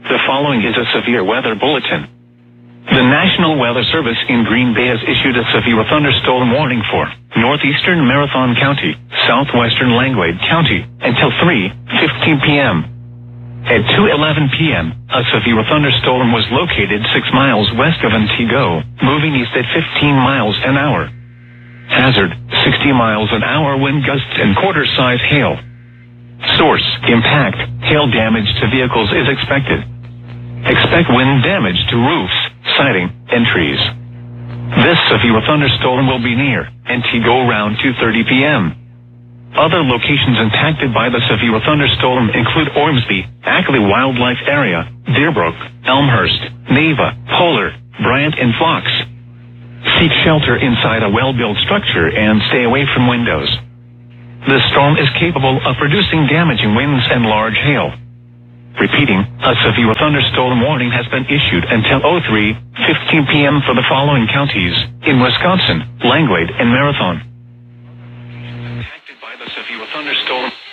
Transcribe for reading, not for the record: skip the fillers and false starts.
The following is a severe weather bulletin. The National Weather Service in Green Bay has issued a severe thunderstorm warning for northeastern Marathon County, southwestern Langlade County, until 3:15 p.m. At 2:11 p.m., a severe thunderstorm was located 6 miles west of Antigo, moving east at 15 miles an hour. Hazard, 60 miles an hour wind gusts and quarter-size hail. Source, impact, hail damage to vehicles is expected. Expect wind damage to roofs, siding, and trees. This severe thunderstorm will be near Antigo around 2:30 p.m. Other locations impacted by the severe thunderstorm include Ormsby, Ackley Wildlife Area, Deerbrook, Elmhurst, Neva, Polar, Bryant, and Fox. Seek shelter inside a well-built structure and stay away from windows. The storm is capable of producing damaging winds and large hail. Repeating, a severe thunderstorm warning has been issued until 3:15 p.m. for the following counties in Wisconsin, Langlade, and Marathon. Impacted by the severe thunderstorm.